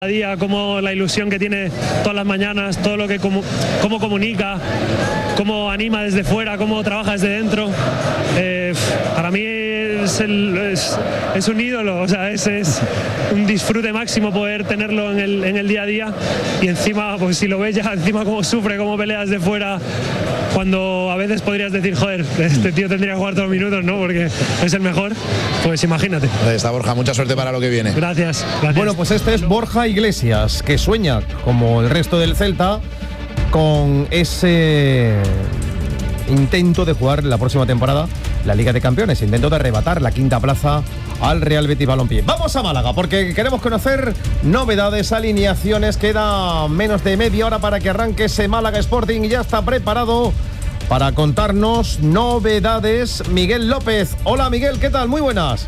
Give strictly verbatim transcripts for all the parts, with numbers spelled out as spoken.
día, como la ilusión que tiene todas las mañanas, todo lo que como, cómo comunica, cómo anima desde fuera, cómo trabaja desde dentro. Eh, para mí es, el, es, es un ídolo, o sea, es, es un disfrute máximo poder tenerlo en el, en el día a día, y encima, pues si lo ves ya, encima cómo sufre, cómo pelea desde fuera, cuando a veces podrías decir, joder, este tío tendría que jugar todos los minutos, ¿no? Porque es el mejor, pues imagínate. Ahí está Borja, mucha suerte para lo que viene. Gracias, gracias. Bueno, pues este es Borja Iglesias, que sueña, como el resto del Celta, con ese intento de jugar la próxima temporada la Liga de Campeones, intento de arrebatar la quinta plaza al Real Betis Balompié. Vamos a Málaga, porque queremos conocer novedades, alineaciones. Queda menos de media hora para que arranque ese Málaga Sporting y ya está preparado para contarnos novedades Miguel López. Hola Miguel, ¿qué tal? Muy buenas.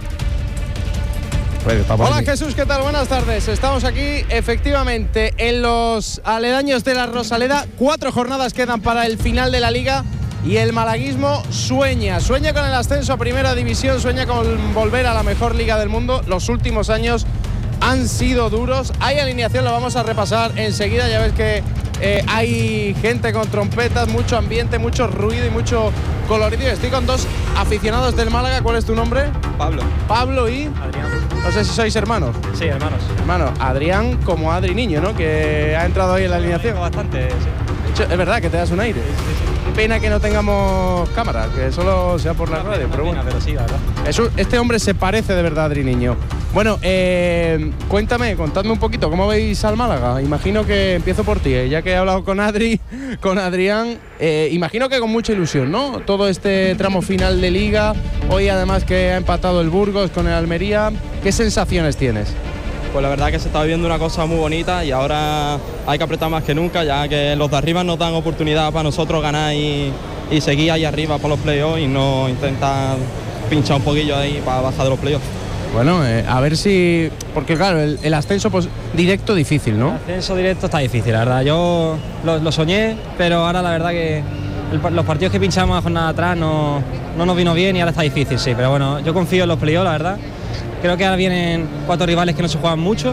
Hola Jesús, ¿qué tal? Buenas tardes. Estamos aquí efectivamente en los aledaños de la Rosaleda. Cuatro jornadas quedan para el final de la Liga y el malaguismo sueña. Sueña con el ascenso a Primera División, sueña con volver a la mejor liga del mundo. Los últimos años han sido duros. Hay alineación, lo vamos a repasar enseguida. Ya ves que eh, hay gente con trompetas, mucho ambiente, mucho ruido y mucho colorido. Estoy con dos aficionados del Málaga. ¿Cuál es tu nombre? Pablo. Pablo y… Adrián. No sé si sois hermanos. Sí, hermanos. Hermano, Adrián como Adri Niño, ¿no? Que ha entrado ahí en la alineación. Bastante, sí. Es verdad que te das un aire. Sí, sí, sí. Qué pena que no tengamos cámara, que solo sea por la radio, Pena, pero bueno. pero sí, la verdad. Eso, este hombre se parece de verdad a Adri Niño. Bueno, eh, cuéntame, contadme un poquito, ¿cómo veis al Málaga? Imagino que empiezo por ti, eh, ya que he hablado con Adri, con Adrián, eh, imagino que con mucha ilusión, ¿no? Todo este tramo final de Liga, hoy además que ha empatado el Burgos con el Almería, ¿qué sensaciones tienes? Pues la verdad que se está viviendo una cosa muy bonita y ahora hay que apretar más que nunca, ya que los de arriba nos dan oportunidad para nosotros ganar y, y seguir ahí arriba por los playoffs y no intentar pinchar un poquillo ahí para bajar de los playoffs. Bueno, eh, a ver si… Porque claro, el, el ascenso pues, directo difícil, ¿no? El ascenso directo está difícil, la verdad. Yo lo, lo soñé, pero ahora la verdad que el, los partidos que pinchamos la jornada atrás no, no nos vino bien y ahora está difícil, sí. Pero bueno, yo confío en los playoffs, la verdad. Creo que ahora vienen cuatro rivales que no se juegan mucho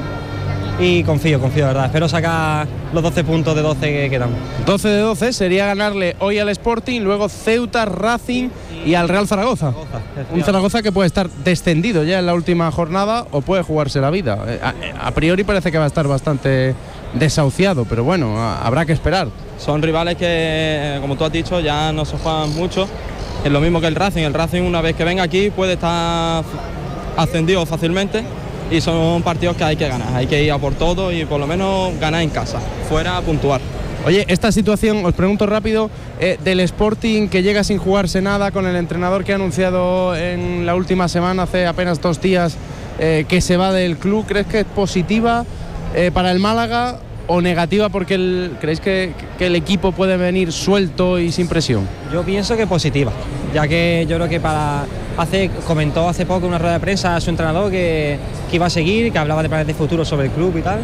y confío, confío, de verdad. Espero sacar los doce puntos de doce que quedan. doce de doce sería ganarle hoy al Sporting, luego Ceuta, Racing y al Real Zaragoza. Zaragoza, Un Zaragoza que puede estar descendido ya en la última jornada o puede jugarse la vida. A, a priori parece que va a estar bastante desahuciado, pero bueno, a, habrá que esperar. Son rivales que, como tú has dicho, ya no se juegan mucho. Es lo mismo que el Racing. El Racing, una vez que venga aquí, puede estar ascendido fácilmente y son partidos que hay que ganar. Hay que ir a por todo y por lo menos ganar en casa. Fuera, puntuar. Oye, esta situación, os pregunto rápido, eh, del Sporting que llega sin jugarse nada, con el entrenador que ha anunciado en la última semana, hace apenas dos días, eh, que se va del club, ¿crees que es positiva eh, para el Málaga o negativa porque el, creéis que, que el equipo puede venir suelto y sin presión? Yo pienso que positiva, ya que yo creo que para… Hace, comentó hace poco en una rueda de prensa a su entrenador que, que iba a seguir, que hablaba de planes de futuro sobre el club y tal.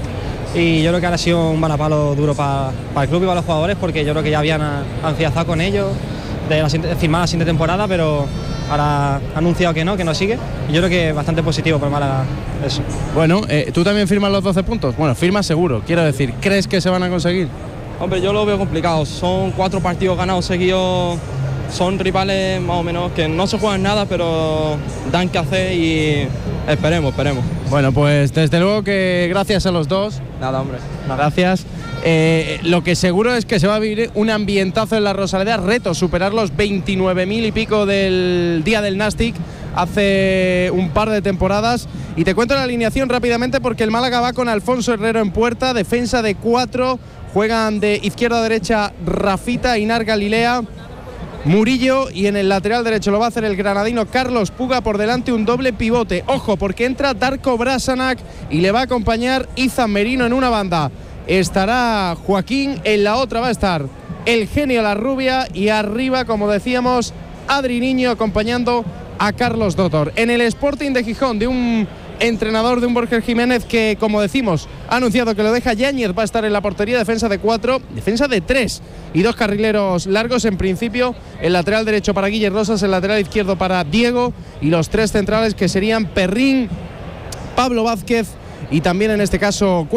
Y yo creo que ahora ha sido un balapalo duro para, para el club y para los jugadores, porque yo creo que ya habían afianzado con ellos de, la, de firmar la siguiente temporada, pero ahora ha anunciado que no, que no sigue. Y yo creo que es bastante positivo para Málaga eso. Bueno, eh, ¿tú también firmas los doce puntos? Bueno, firmas seguro, quiero decir. ¿Crees que se van a conseguir? Hombre, yo lo veo complicado. Son cuatro partidos ganados seguidos. Son rivales más o menos que no se juegan nada, pero dan que hacer y esperemos, esperemos. Bueno, pues desde luego que gracias a los dos. Nada, hombre. Nada. Gracias. Eh, lo que seguro es que se va a vivir un ambientazo en la Rosaleda. Reto superar los veintinueve mil y pico del día del Nastic hace un par de temporadas. Y te cuento la alineación rápidamente porque el Málaga va con Alfonso Herrero en puerta, defensa de cuatro, juegan de izquierda a derecha Rafita, Inar Galilea, Murillo, y en el lateral derecho lo va a hacer el granadino Carlos Puga, por delante un doble pivote. Ojo, porque entra Darko Brasanac y le va a acompañar Izan Merino en una banda. Estará Joaquín, en la otra va a estar el genio La Rubia y arriba, como decíamos, Adri Niño acompañando a Carlos Dotor. En el Sporting de Gijón, de un entrenador, de un Borja Jiménez que, como decimos, ha anunciado que lo deja Yáñez, va a estar en la portería, defensa de cuatro, defensa de tres y dos carrileros largos en principio, el lateral derecho para Guille Rosas, el lateral izquierdo para Diego y los tres centrales que serían Perrín, Pablo Vázquez y también en este caso